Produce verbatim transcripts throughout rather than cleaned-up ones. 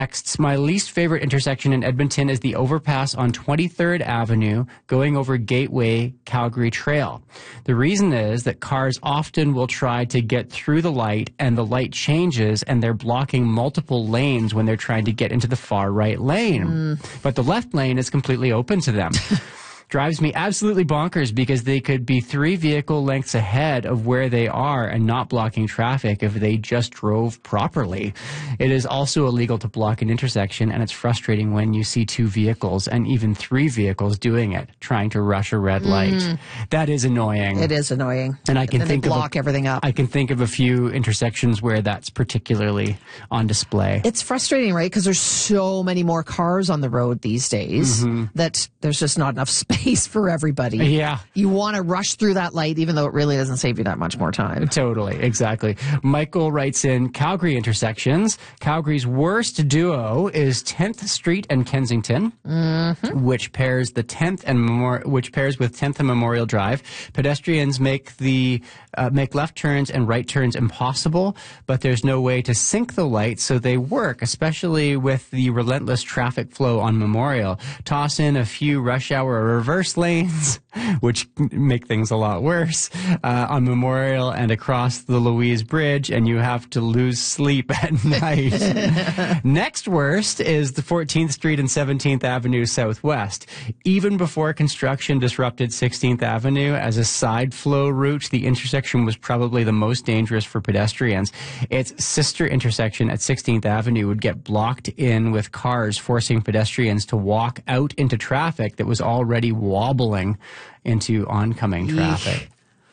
Next, my least favorite intersection in Edmonton is the overpass on twenty-third Avenue going over Gateway Calgary Trail. The reason is that cars often will try to get through the light and the light changes and they're blocking multiple lanes when they're trying to get into the far right lane. Mm. But the left lane is completely open to them. Drives me absolutely bonkers because they could be three vehicle lengths ahead of where they are and not blocking traffic if they just drove properly. It is also illegal to block an intersection, and it's frustrating when you see two vehicles and even three vehicles doing it, trying to rush a red light. Mm. That is annoying. It is annoying. And I can and think they block of a, everything up. I can think of a few intersections where that's particularly on display. It's frustrating, right? Because there's so many more cars on the road these days mm-hmm. that there's just not enough space for everybody. Yeah. You want to rush through that light, even though it really doesn't save you that much more time. Totally. Exactly. Michael writes in Calgary intersections. Calgary's worst duo is tenth Street and Kensington, mm-hmm. which pairs the tenth and Memor- which pairs with tenth and Memorial Drive. Pedestrians make the uh, make left turns and right turns impossible, but there's no way to sync the lights so they work, especially with the relentless traffic flow on Memorial. Toss in a few rush hour reverse lanes, which make things a lot worse, uh, on Memorial and across the Louise Bridge, and you have to lose sleep at night. Next worst is the fourteenth Street and seventeenth Avenue Southwest. Even before construction disrupted sixteenth Avenue as a side flow route, the intersection was probably the most dangerous for pedestrians. Its sister intersection at sixteenth Avenue would get blocked in with cars, forcing pedestrians to walk out into traffic that was already wobbling into oncoming traffic.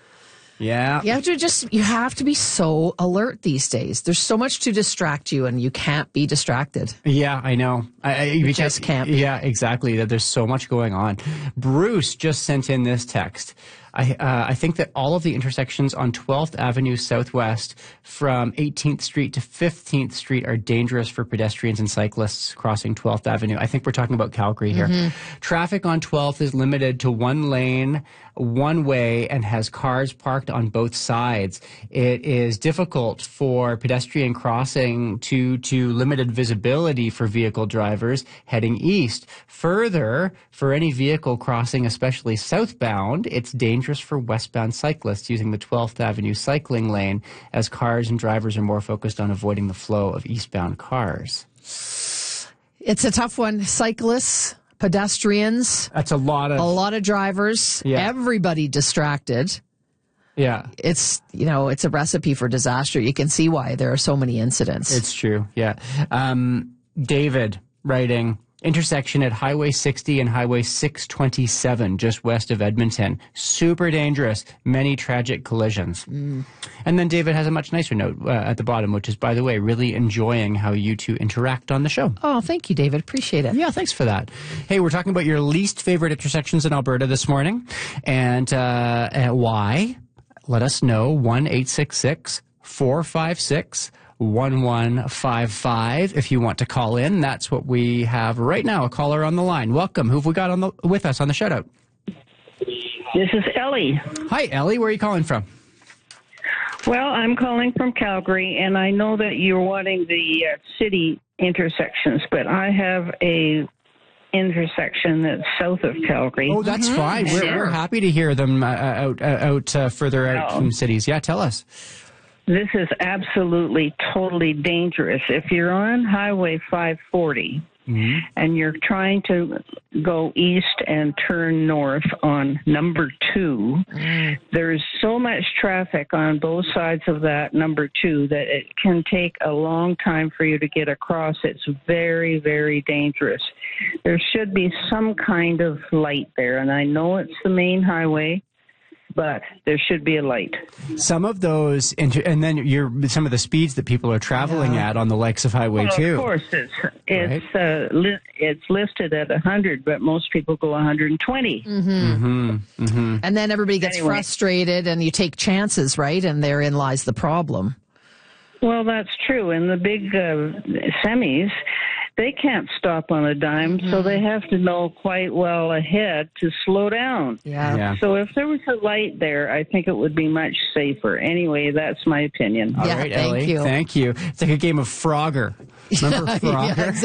Yeah. You have to just, you have to be so alert these days. There's so much to distract you and you can't be distracted. Yeah, I know. I, I, you because, just can't. Yeah, exactly. That there's so much going on. Bruce just sent in this text. I, uh, I think that all of the intersections on twelfth Avenue Southwest from eighteenth Street to fifteenth Street are dangerous for pedestrians and cyclists crossing twelfth Avenue. I think we're talking about Calgary here. Mm-hmm. Traffic on twelfth is limited to one lane, one way, and has cars parked on both sides. It is difficult for pedestrian crossing due to limited visibility for vehicle drivers heading east. Further, for any vehicle crossing, especially southbound, it's dangerous for westbound cyclists using the twelfth Avenue cycling lane, as cars and drivers are more focused on avoiding the flow of eastbound cars. It's a tough one. Cyclists, pedestrians. That's a lot of... A lot of drivers. Yeah. Everybody distracted. Yeah. It's, you know, it's a recipe for disaster. You can see why there are so many incidents. It's true. Yeah. Um, David writing... Intersection at Highway sixty and Highway six twenty-seven, just west of Edmonton. Super dangerous. Many tragic collisions. Mm. And then David has a much nicer note uh, at the bottom, which is, by the way, really enjoying how you two interact on the show. Oh, thank you, David. Appreciate it. Yeah, thanks for that. Hey, we're talking about your least favorite intersections in Alberta this morning. And, uh, and why? Let us know. one eight six six, four five six, one one five five if you want to call in. That's what we have right now. A caller on the line. Welcome. Who have we got on the with us on the shutout? This is Ellie. Hi, Ellie. Where are you calling from? Well, I'm calling from Calgary, and I know that you're wanting the uh, city intersections, but I have a intersection that's south of Calgary. Oh, that's mm-hmm. fine. We're, we're happy to hear them uh, out, uh, out uh, further out no. from cities. Yeah, tell us. This is absolutely, totally dangerous. If you're on Highway five forty mm-hmm. and you're trying to go east and turn north on number two, mm. there's so much traffic on both sides of that number two that it can take a long time for you to get across. It's very, very dangerous. There should be some kind of light there, and I know it's the main highway, but there should be a light. Some of those, inter- and then you're, some of the speeds that people are traveling yeah. at on the likes of Highway well, two. Of course, it's it's right? uh, li- it's listed at one hundred, but most people go one hundred twenty. Mm-hmm. Mm-hmm. Mm-hmm. And then everybody gets anyway. frustrated, and you take chances, right? And therein lies the problem. Well, that's true. And the big uh, semis, they can't stop on a dime, mm-hmm. so they have to know quite well ahead to slow down. Yeah. yeah. So if there was a light there, I think it would be much safer. Anyway, that's my opinion. All yeah, right, thank Ellie. you. Thank you. It's like a game of Frogger. Remember Frogger? yeah, exactly.